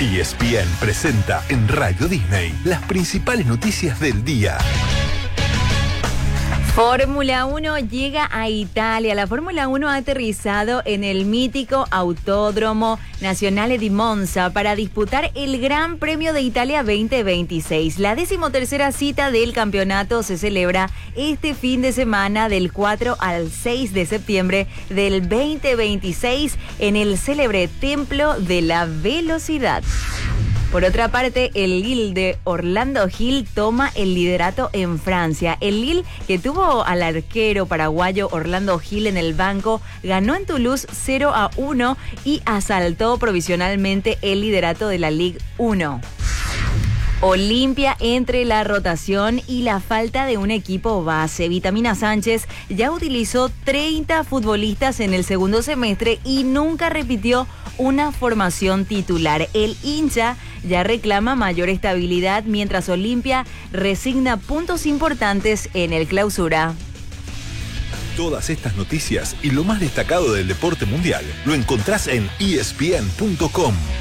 ESPN presenta en Radio Disney las principales noticias del día. Fórmula 1 llega a Italia. La Fórmula 1 ha aterrizado en el mítico Autódromo Nazionale di Monza para disputar el Gran Premio de Italia 2026. La 13ª cita del campeonato se celebra este fin de semana del 4 al 6 de septiembre del 2026 en el célebre Templo de la Velocidad. Por otra parte, el Lille de Orlando Gil toma el liderato en Francia. El Lille, que tuvo al arquero paraguayo Orlando Gil en el banco, ganó en Toulouse 0-1 y asaltó provisionalmente el liderato de la Ligue 1. Olimpia entre la rotación y la falta de un equipo base. Vitamina Sánchez ya utilizó 30 futbolistas en el segundo semestre y nunca repitió una formación titular. El hincha ya reclama mayor estabilidad mientras Olimpia resigna puntos importantes en el clausura. Todas estas noticias y lo más destacado del deporte mundial lo encontrás en ESPN.com.